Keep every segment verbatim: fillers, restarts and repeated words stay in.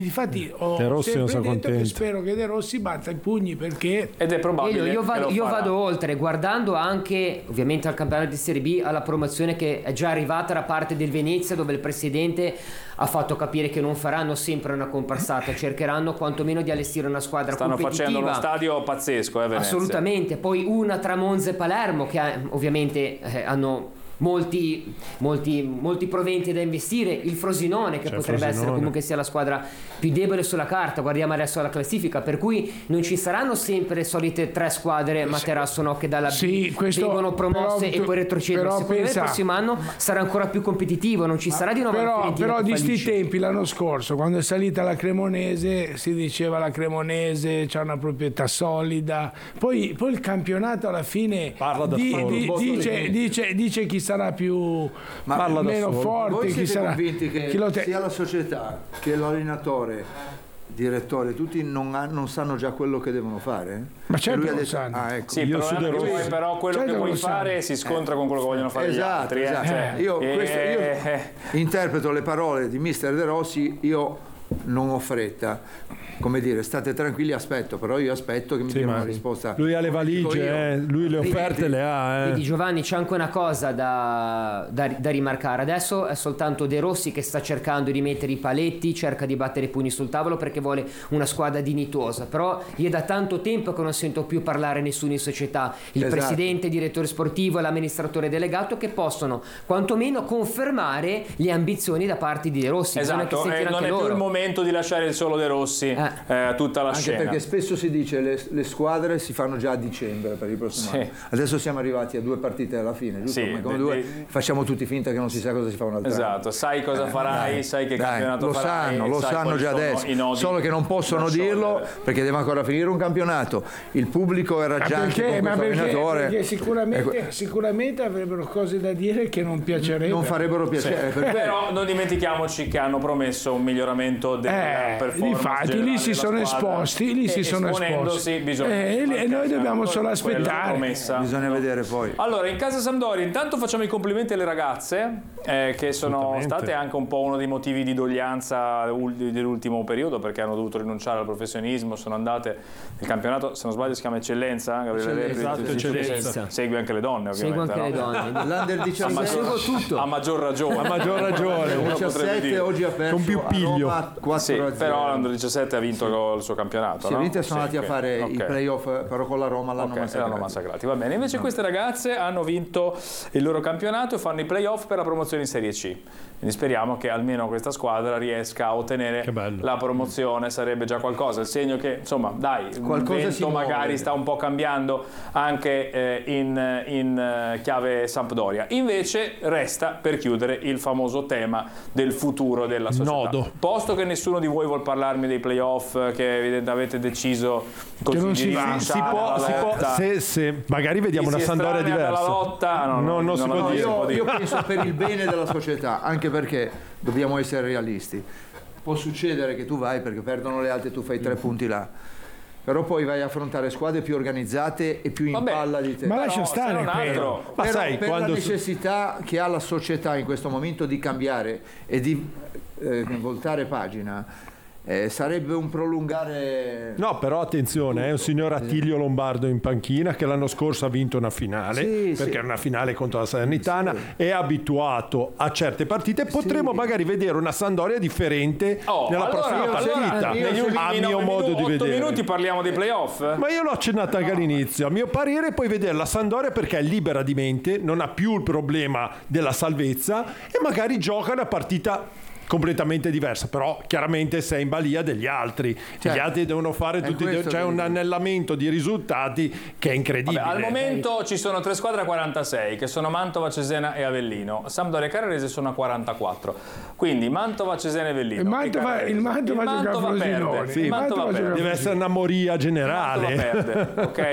Infatti ho De Rossi sempre non detto contento. che spero che De Rossi batta i pugni, perché ed è probabile io, io, vado, che lo io farà. vado oltre, guardando anche ovviamente al campionato di Serie B, alla promozione che è già arrivata da parte del Venezia, dove il presidente ha fatto capire che non faranno sempre una comparsata, cercheranno quantomeno di allestire una squadra Stanno competitiva. facendo uno stadio pazzesco, eh, Venezia. Assolutamente. Poi una tra Monza e Palermo, che ha, ovviamente eh, hanno molti, molti, molti proventi da investire. Il Frosinone, che C'è potrebbe Frosinone. essere comunque sia la squadra più debole sulla carta. Guardiamo adesso la classifica, per cui non ci saranno sempre le solite tre squadre Materasso che dalla B Sì, questo- vengono promosse però- e poi retrocedono. però Secondo me pensa- il prossimo anno sarà ancora più competitivo, non ci sarà di nuovo la però, Fiorentina però che di sti fallisce. tempi, l'anno scorso, quando è salita la Cremonese, si diceva la Cremonese c'ha una proprietà solida, poi, poi il campionato alla fine Parla da di- solo. di- dice, dice, dice chi sarà più Ma parla da meno solo. forte, Voi chi siete sarà convinti che chi lo te- sia la società che l'allenatore, direttore, tutti non, ha- non sanno già quello che devono fare? Ma certo Lui ha lo detto- sanno. ah, ecco. Sì, Io il su problema De è che Rossi- poi però quello Certo che che puoi lo sanno. fare si scontra con quello che vogliono fare gli Esatto, altri. eh. esatto. Cioè, Io, eh, questo- io eh, interpreto le parole di mister De Rossi, io non ho fretta, come dire, state tranquilli, aspetto, però io aspetto che mi Sì, dia ma una risposta. lui ha le Dico valigie, io. eh, lui le offerte le ha. Eh. Vedi Giovanni, c'è anche una cosa da, da, da rimarcare. Adesso è soltanto De Rossi che sta cercando di mettere i paletti, cerca di battere i pugni sul tavolo perché vuole una squadra dignitosa. Però io da tanto tempo che non sento più parlare nessuno in società, il Esatto. presidente, il direttore sportivo e l'amministratore delegato, che possono quantomeno confermare le ambizioni da parte di De Rossi. Bisogna che esatto, eh, sentire non anche è più loro. il momento di lasciare il solo De Rossi Eh. eh, a tutta la Anche scena. perché spesso si dice le, le squadre si fanno già a dicembre per il prossimo Sì. anno. Adesso siamo arrivati a due partite alla fine, giusto? Sì, Ma come de- due, de- facciamo tutti finta che non si sa cosa si fa un'altra Esatto, sai cosa farai, Dai, sai che dai, campionato lo farai, sanno, lo sai sanno quali già sono adesso, i nodi solo che non possono da dirlo sciogliere. perché deve ancora finire un campionato. Il pubblico è Ma raggiante perché, con ma questo perché, allenatore. perché sicuramente, Ecco, sicuramente avrebbero cose da dire che non piacerebbero. non farebbero piacere. per cui- Però non dimentichiamoci che hanno promesso un miglioramento della Eh, performance difatti, lì generale si della sono squadra. esposti, lì E si sono esponendosi esposti. bisogna Eh, e far noi dobbiamo cambio solo quella aspettare. promessa. Bisogna vedere poi. Allora, in casa Sampdoria intanto facciamo i complimenti alle ragazze eh, che sono Assolutamente. state anche un po' uno dei motivi di doglianza ul- dell'ultimo periodo, perché hanno dovuto rinunciare al professionismo, sono andate il campionato, se non sbaglio si chiama Eccellenza, Gabriele Verri, Esatto, sì, sì, sì, Eccellenza. sì. Segui anche le donne ovviamente. Seguo anche no? le donne. L'Under A diciassette, maggior, Seguo tutto. a maggior ragione. A maggior ragione. Uno potrebbe diciassette dire. oggi ha perso Con più a piglio. Roma quattro Sì, a zero. però l'Under diciassette ha vinto il suo campionato. Sì, no? l'Inter sono andati a ok, fare i ok. playoff, però con la Roma l'hanno Ok, massacrati. erano massacrati, va bene. Invece queste ragazze hanno vinto il loro campionato e fanno i playoff per la promozione in Serie C. Quindi speriamo che almeno questa squadra riesca a ottenere Che bello. la promozione, sarebbe già qualcosa. Il segno che, insomma, dai, il Qualcosa si vento muove. magari sta un po' cambiando anche eh, in, in eh, chiave Sampdoria. Invece resta per chiudere il famoso tema del futuro della società. Nodo. Posto che nessuno di voi vuol parlarmi dei playoff, che evidentemente avete deciso così non di si va. rinunciare Si può, alla si può- lotta. se, se magari vediamo Chi una si Sampdoria estranea diversa. dalla lotta, no, no, non si no, può no, dire. si può Io, dire. io penso per il bene della società, anche perché dobbiamo essere realisti. Può succedere che tu vai perché perdono le altre, tu fai tre punti là, però poi vai a affrontare squadre più organizzate e più in Vabbè, palla di te. Ma Però lascia se stare non altro- quello. Ma Però sai, per quando la su- necessità che ha la società in questo momento di cambiare e di eh, voltare pagina, eh, sarebbe un prolungare. No, però attenzione, è un signor Attilio Lombardo in panchina che l'anno scorso ha vinto una finale, Sì, perché sì. era una finale contro la Salernitana, è abituato a certe partite. Potremo magari vedere una Sampdoria differente Oh, nella allora- prossima allora, partita, negli ultimi a nove mio modo minu- di otto vedere. minuti parliamo dei playoff? Ma io l'ho accennato anche all'inizio, a mio parere puoi vedere la Sampdoria perché è libera di mente, non ha più il problema della salvezza e magari gioca una partita completamente diversa, però chiaramente sei in balia degli altri, Certo. gli altri devono fare È tutti, questo c'è che un dico. annellamento di risultati che è incredibile. Vabbè, al momento ci sono tre squadre a quarantasei, che sono Mantova, Cesena e Avellino. Sampdoria e Carrarese sono a quarantaquattro. Quindi Mantova, Cesena e Avellino. Il Mantova- E Carrarese. il Mantova gioca a Frosinone. perde. Sì, il il Mantova Mantova perde. gioca Deve essere una moria generale. Il Mantova perde, ok?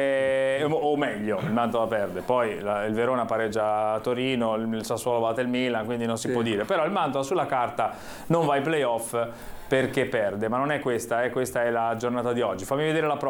Eh, o o meglio, il Mantova perde. Poi la- il Verona pareggia a Torino, il, il Sassuolo batte il Milan, quindi non si Sì. può dire. Però il Mantova sulla carta non va ai playoff perché perde, ma non è questa, eh, questa è la giornata di oggi. Fammi vedere la prossima.